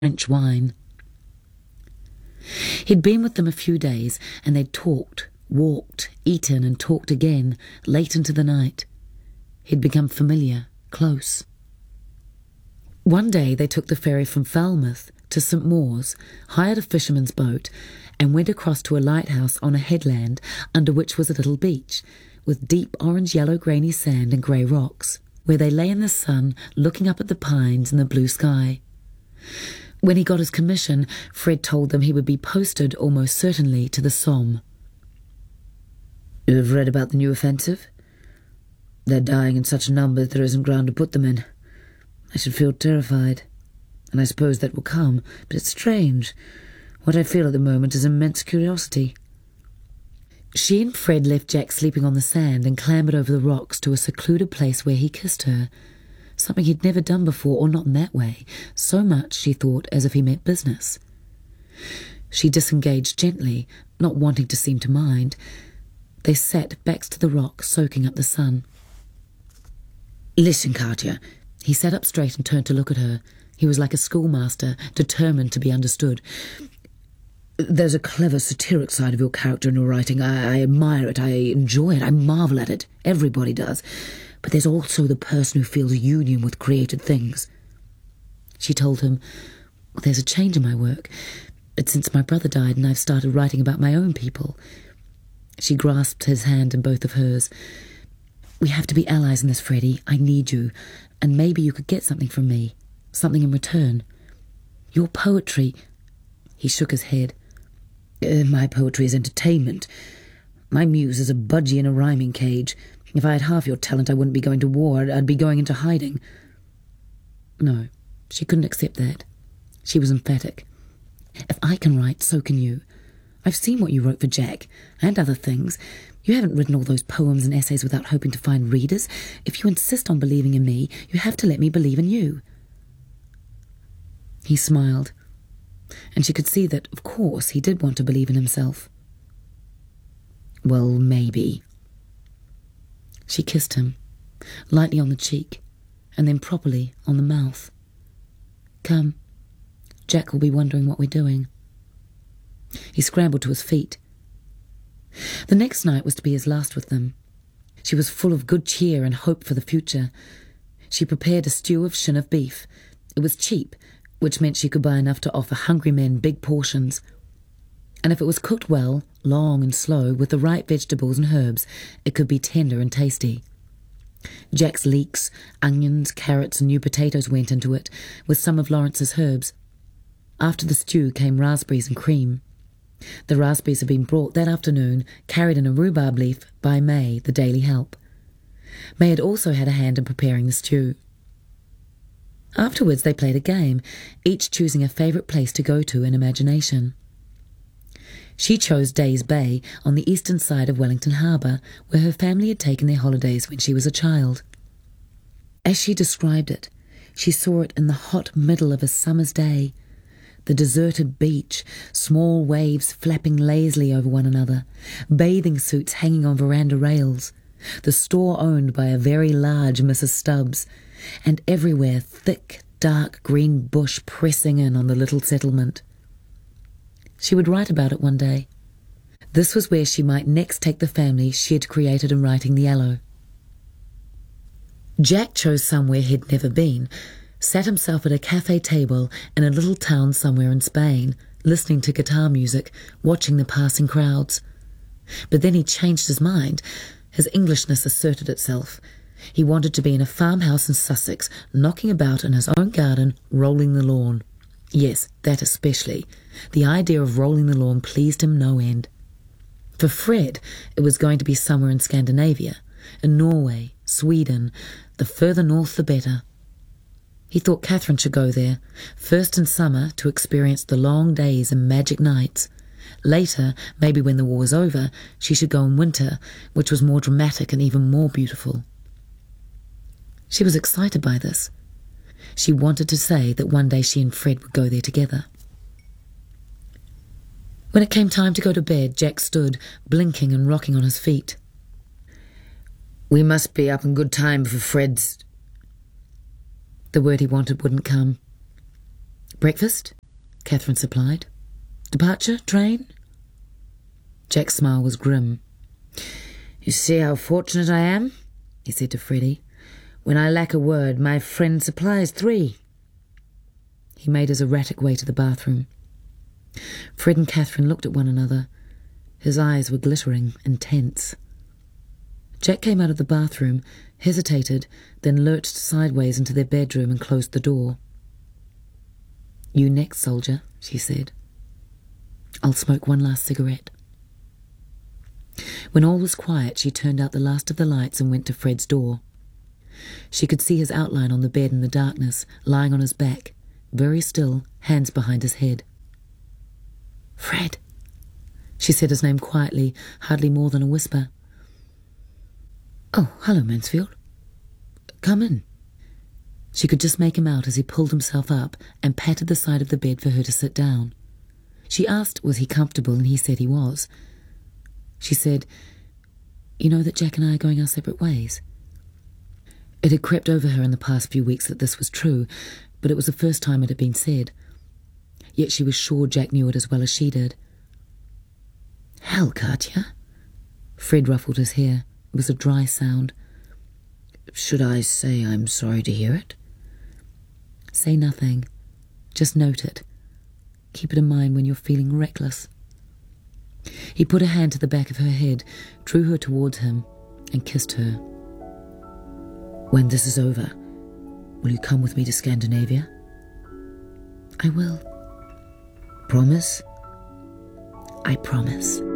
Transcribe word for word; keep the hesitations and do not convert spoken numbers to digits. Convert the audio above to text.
French wine. He'd been with them a few days, and they'd talked, walked, eaten and talked again, late into the night. He'd become familiar, close. One day they took the ferry from Falmouth to St Mawes, hired a fisherman's boat, and went across to a lighthouse on a headland under which was a little beach, with deep orange-yellow grainy sand and grey rocks, where they lay in the sun looking up at the pines and the blue sky. When he got his commission, Fred told them he would be posted almost certainly to the Somme. You have read about the new offensive? They're dying in such numbers there isn't ground to put them in. I should feel terrified, and I suppose that will come, but it's strange. What I feel at the moment is immense curiosity. She and Fred left Jack sleeping on the sand and clambered over the rocks to a secluded place where he kissed her, something he'd never done before, or not in that way, so much, she thought, as if he meant business. She disengaged gently, not wanting to seem to mind. They sat backs to the rock, soaking up the sun. Listen, Katya. He sat up straight and turned to look at her. He was like a schoolmaster, determined to be understood. There's a clever satiric side of your character in your writing. I, I admire it, I enjoy it, I marvel at it. Everybody does. But there's also the person who feels a union with created things. She told him, well, there's a change in my work. It's since my brother died and I've started writing about my own people. She grasped his hand in both of hers. We have to be allies in this, Freddie. I need you. And maybe you could get something from me. Something in return. Your poetry... He shook his head. Uh, my poetry is entertainment. My muse is a budgie in a rhyming cage. If I had half your talent, I wouldn't be going to war. I'd be going into hiding. No, she couldn't accept that. She was emphatic. If I can write, so can you. I've seen what you wrote for Jack, and other things. You haven't written all those poems and essays without hoping to find readers. If you insist on believing in me, you have to let me believe in you. He smiled, and she could see that, of course, he did want to believe in himself. Well, maybe. She kissed him, lightly on the cheek, and then properly on the mouth. Come, Jack will be wondering what we're doing. He scrambled to his feet. The next night was to be his last with them. She was full of good cheer and hope for the future. She prepared a stew of shin of beef. It was cheap, which meant she could buy enough to offer hungry men big portions. And if it was cooked well, long and slow, with the right vegetables and herbs, it could be tender and tasty. Jack's leeks, onions, carrots and new potatoes went into it, with some of Lawrence's herbs. After the stew came raspberries and cream. The raspberries had been brought that afternoon, carried in a rhubarb leaf, by May, the daily help. May had also had a hand in preparing the stew. Afterwards they played a game, each choosing a favourite place to go to in imagination. She chose Days Bay on the eastern side of Wellington Harbour, where her family had taken their holidays when she was a child. As she described it, she saw it in the hot middle of a summer's day, the deserted beach, small waves flapping lazily over one another, bathing suits hanging on veranda rails, the store owned by a very large Missus Stubbs, and everywhere thick, dark green bush pressing in on the little settlement. She would write about it one day. This was where she might next take the family she had created in writing The Aloe. Jack chose somewhere he'd never been, sat himself at a cafe table in a little town somewhere in Spain, listening to guitar music, watching the passing crowds. But then he changed his mind. His Englishness asserted itself. He wanted to be in a farmhouse in Sussex, knocking about in his own garden, rolling the lawn. Yes, that especially. The idea of rolling the lawn pleased him no end. For Fred, it was going to be somewhere in Scandinavia, in Norway, Sweden, the further north the better. He thought Catherine should go there, first in summer to experience the long days and magic nights. Later, maybe when the war was over, she should go in winter, which was more dramatic and even more beautiful. She was excited by this. She wanted to say that one day she and Fred would go there together. When it came time to go to bed, Jack stood, blinking and rocking on his feet. We must be up in good time for Fred's... The word he wanted wouldn't come. Breakfast? Catherine supplied. Departure? Train? Jack's smile was grim. You see how fortunate I am? He said to Freddie. When I lack a word, my friend supplies three. He made his erratic way to the bathroom. Fred and Catherine looked at one another. His eyes were glittering and tense. Jack came out of the bathroom, hesitated, then lurched sideways into their bedroom and closed the door. You next, soldier, she said. I'll smoke one last cigarette. When all was quiet, she turned out the last of the lights and went to Fred's door. She could see his outline on the bed in the darkness, lying on his back, very still, hands behind his head. Fred. She said his name quietly, hardly more than a whisper. Oh, hello, Mansfield. Come in. She could just make him out as he pulled himself up and patted the side of the bed for her to sit down. She asked was he comfortable, and he said he was. She said, You know that Jack and I are going our separate ways? It had crept over her in the past few weeks that this was true, but it was the first time it had been said. Yet she was sure Jack knew it as well as she did. Hell, Katya. Fred ruffled his hair. It was a dry sound. Should I say I'm sorry to hear it? Say nothing. Just note it. Keep it in mind when you're feeling reckless. He put a hand to the back of her head, drew her towards him, and kissed her. When this is over, will you come with me to Scandinavia? I will. Promise? I promise.